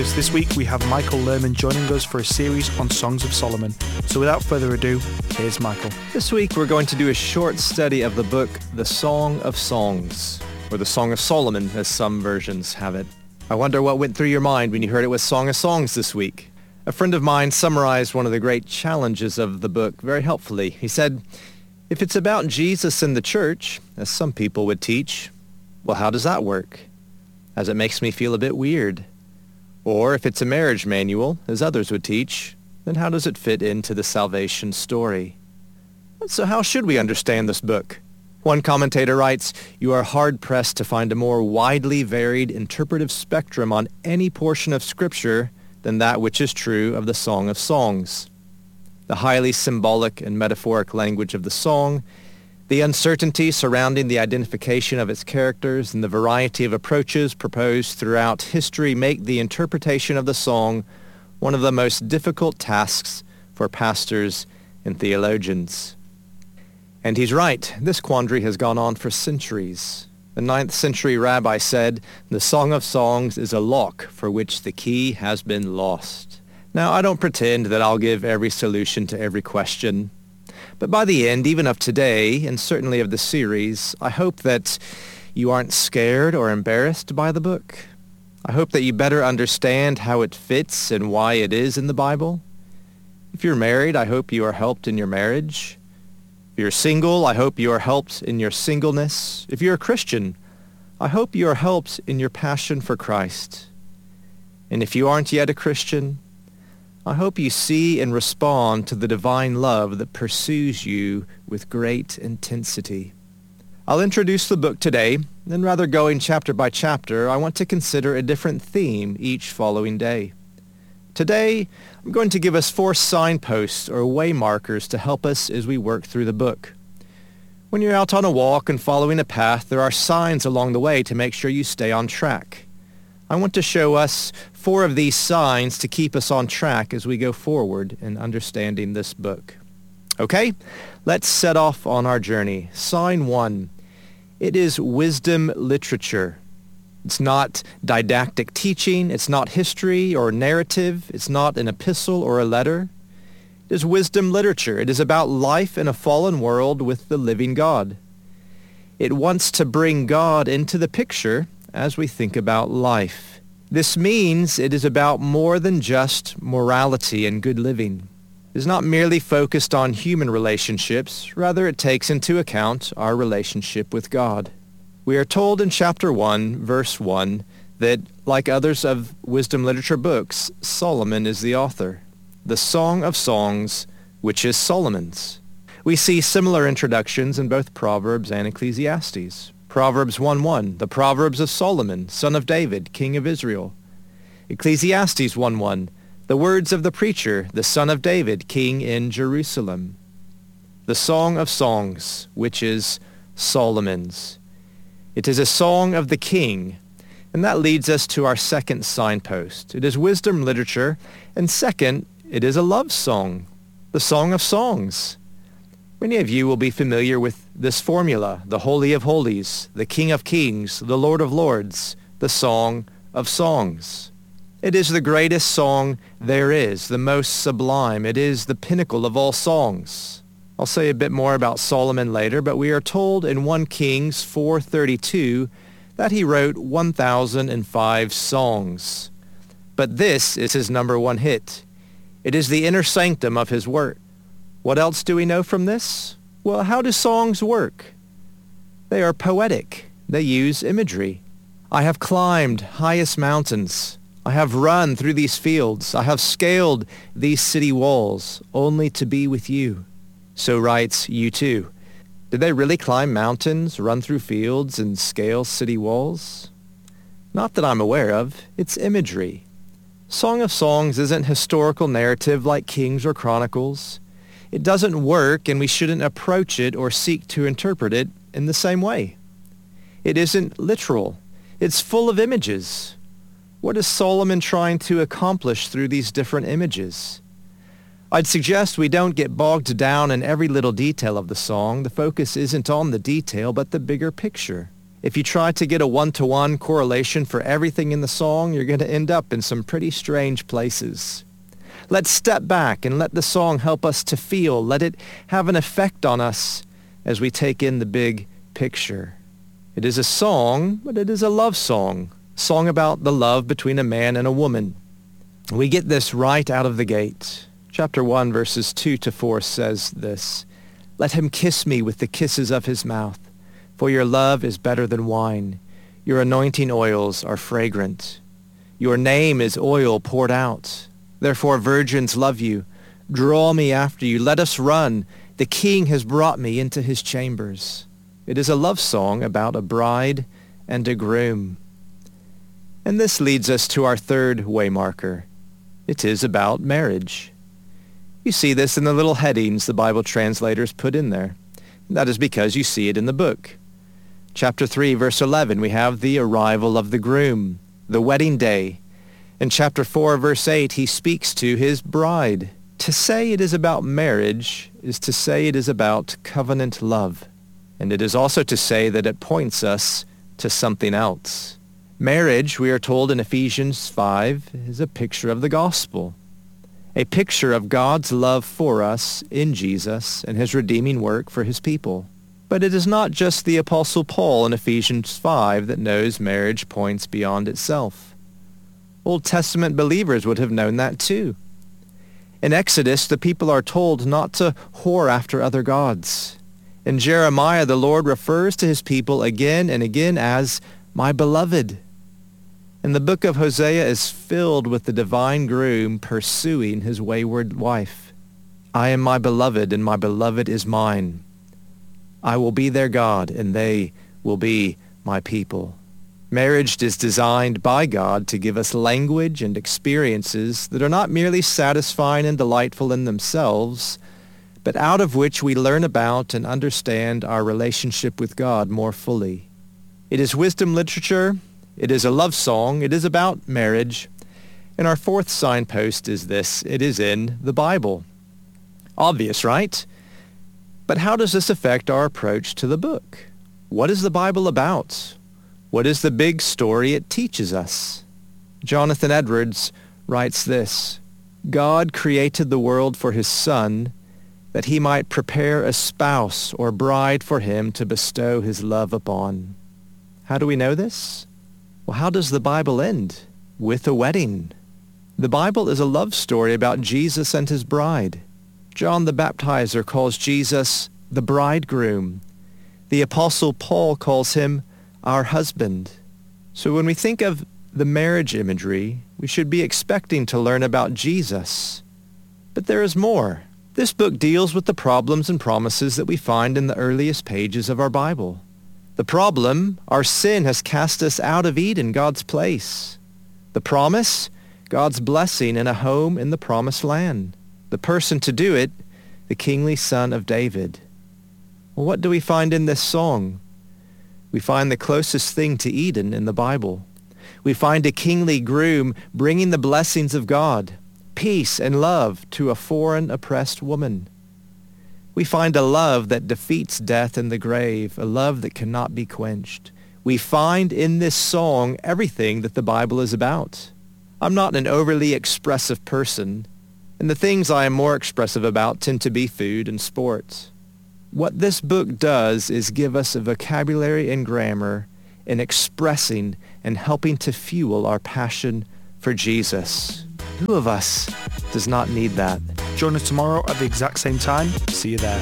This week we have Michael Lerman joining us for a series on Songs of Solomon. So without further ado, here's Michael. This week we're going to do a short study of the book The Song of Songs, or The Song of Solomon as some versions have it. I wonder what went through your mind when you heard it was Song of Songs this week. A friend of mine summarized one of the great challenges of the book very helpfully. He said, if it's about Jesus and the church, as some people would teach, well, how does that work? As it makes me feel a bit weird. Or if it's a marriage manual, as others would teach, then how does it fit into the salvation story? So how should we understand this book? One commentator writes, you are hard-pressed to find a more widely varied interpretive spectrum on any portion of Scripture than that which is true of the Song of Songs. The highly symbolic and metaphoric language of the song, the uncertainty surrounding the identification of its characters, and the variety of approaches proposed throughout history make the interpretation of the song one of the most difficult tasks for pastors and theologians. And he's right. This quandary has gone on for centuries. The 9th century rabbi said, the Song of Songs is a lock for which the key has been lost. Now, I don't pretend that I'll give every solution to every question. But by the end, even of today, and certainly of the series, I hope that you aren't scared or embarrassed by the book. I hope that you better understand how it fits and why it is in the Bible. If you're married, I hope you are helped in your marriage. If you're single, I hope you are helped in your singleness. If you're a Christian, I hope you are helped in your passion for Christ. And if you aren't yet a Christian, I hope you see and respond to the divine love that pursues you with great intensity. I'll introduce the book today, and rather going chapter by chapter, I want to consider a different theme each following day. Today, I'm going to give us 4 signposts or way markers to help us as we work through the book. When you're out on a walk and following a path, there are signs along the way to make sure you stay on track. I want to show us 4 of these signs to keep us on track as we go forward in understanding this book. Okay, let's set off on our journey. Sign 1. It is wisdom literature. It's not didactic teaching. It's not history or narrative. It's not an epistle or a letter. It is wisdom literature. It is about life in a fallen world with the living God. It wants to bring God into the picture as we think about life. This means it is about more than just morality and good living. It is not merely focused on human relationships. Rather, it takes into account our relationship with God. We are told in chapter 1, verse 1, that, like others of wisdom literature books, Solomon is the author. The Song of Songs, which is Solomon's. We see similar introductions in both Proverbs and Ecclesiastes. Proverbs 1:1, the Proverbs of Solomon, son of David, king of Israel. Ecclesiastes 1:1, the words of the preacher, the son of David, king in Jerusalem. The Song of Songs, which is Solomon's. It is a song of the king, and that leads us to our second signpost. It is wisdom literature, and second, it is a love song, the Song of Songs. Many of you will be familiar with this formula, the Holy of Holies, the King of Kings, the Lord of Lords, the Song of Songs. It is the greatest song there is, the most sublime. It is the pinnacle of all songs. I'll say a bit more about Solomon later, but we are told in 1 Kings 4:32 that he wrote 1,005 songs. But this is his number 1 hit. It is the inner sanctum of his work. What else do we know from this? Well, how do songs work? They are poetic. They use imagery. I have climbed highest mountains. I have run through these fields. I have scaled these city walls only to be with you. So writes U2. Did they really climb mountains, run through fields, and scale city walls? Not that I'm aware of. It's imagery. Song of Songs isn't historical narrative like Kings or Chronicles. It doesn't work, and we shouldn't approach it or seek to interpret it in the same way. It isn't literal. It's full of images. What is Solomon trying to accomplish through these different images? I'd suggest we don't get bogged down in every little detail of the song. The focus isn't on the detail, but the bigger picture. If you try to get a one-to-one correlation for everything in the song, you're going to end up in some pretty strange places. Let's step back and let the song help us to feel. Let it have an effect on us as we take in the big picture. It is a song, but it is a love song. A song about the love between a man and a woman. We get this right out of the gate. Chapter 1, verses 2 to 4 says this, "Let him kiss me with the kisses of his mouth, for your love is better than wine. Your anointing oils are fragrant. Your name is oil poured out. Therefore virgins love you. Draw me after you. Let us run. The king has brought me into his chambers." It is a love song about a bride and a groom. And this leads us to our third waymarker. It is about marriage. You see this in the little headings the Bible translators put in there. That is because you see it in the book. Chapter 3, verse 11, we have the arrival of the groom, the wedding day. In chapter 4, verse 8, he speaks to his bride. To say it is about marriage is to say it is about covenant love. And it is also to say that it points us to something else. Marriage, we are told in Ephesians 5, is a picture of the gospel. A picture of God's love for us in Jesus and his redeeming work for his people. But it is not just the Apostle Paul in Ephesians 5 that knows marriage points beyond itself. Old Testament believers would have known that too. In Exodus, the people are told not to whore after other gods. In Jeremiah, the Lord refers to his people again and again as my beloved. And the book of Hosea is filled with the divine groom pursuing his wayward wife. I am my beloved, and my beloved is mine. I will be their God, and they will be my people. Marriage is designed by God to give us language and experiences that are not merely satisfying and delightful in themselves, but out of which we learn about and understand our relationship with God more fully. It is wisdom literature. It is a love song. It is about marriage. And our fourth signpost is this. It is in the Bible. Obvious, right? But how does this affect our approach to the book? What is the Bible about? What is the big story it teaches us? Jonathan Edwards writes this, "God created the world for his Son, that he might prepare a spouse or bride for him to bestow his love upon." How do we know this? Well, how does the Bible end? With a wedding. The Bible is a love story about Jesus and his bride. John the Baptizer calls Jesus the bridegroom. The Apostle Paul calls him our husband. So when we think of the marriage imagery, we should be expecting to learn about Jesus. But there is more. This book deals with the problems and promises that we find in the earliest pages of our Bible. The problem, our sin has cast us out of Eden, God's place. The promise, God's blessing in a home in the promised land. The person to do it, the kingly son of David. Well, what do we find in this song? We find the closest thing to Eden in the Bible. We find a kingly groom bringing the blessings of God, peace and love to a foreign oppressed woman. We find a love that defeats death and the grave, a love that cannot be quenched. We find in this song everything that the Bible is about. I'm not an overly expressive person, and the things I am more expressive about tend to be food and sports. What this book does is give us a vocabulary and grammar in expressing and helping to fuel our passion for Jesus. Who of us does not need that? Join us tomorrow at the exact same time. See you there.